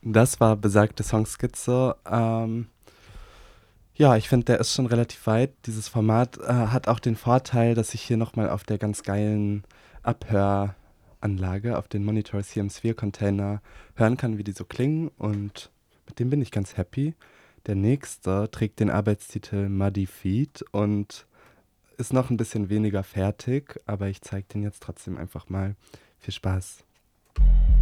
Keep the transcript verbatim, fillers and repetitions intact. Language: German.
Das war besagte Songskizze. Ähm, ja, ich finde, der ist schon relativ weit. Dieses Format äh, hat auch den Vorteil, dass ich hier nochmal auf der ganz geilen Abhöranlage, auf den Monitors hier im Sphere-Container hören kann, wie die so klingen. Und mit dem bin ich ganz happy. Der nächste trägt den Arbeitstitel Muddy Feet und ist noch ein bisschen weniger fertig, aber ich zeige den jetzt trotzdem einfach mal. Viel Spaß.